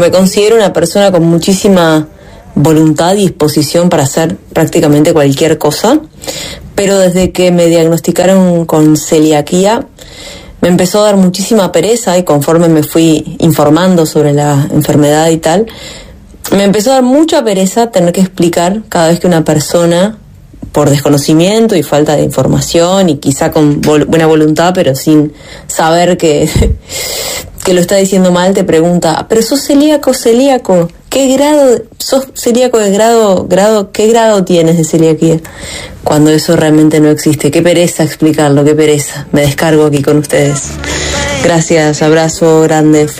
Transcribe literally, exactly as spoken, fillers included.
me considero una persona con muchísima voluntad y disposición para hacer prácticamente cualquier cosa, pero desde que me diagnosticaron con celiaquía me empezó a dar muchísima pereza, y conforme me fui informando sobre la enfermedad y tal, me empezó a dar mucha pereza tener que explicar cada vez que una persona, por desconocimiento y falta de información y quizá con vol- buena voluntad, pero sin saber que, que lo está diciendo mal, te pregunta, pero sos celíaco, celíaco, ¿qué grado, sos celíaco de grado, grado, qué grado tienes de celiaquía? Cuando eso realmente no existe. Qué pereza explicarlo, qué pereza. Me descargo aquí con ustedes. Gracias, abrazo grande.